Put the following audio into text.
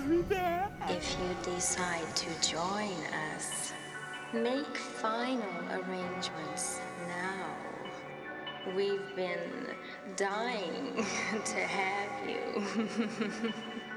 If you decide to join us, make final arrangements now. We've been dying to have you.